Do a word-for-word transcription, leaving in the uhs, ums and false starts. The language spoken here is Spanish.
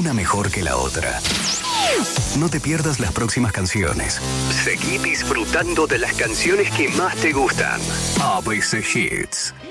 una mejor que la otra. No te pierdas las próximas canciones. Seguí disfrutando de las canciones que más te gustan. A B C Hits.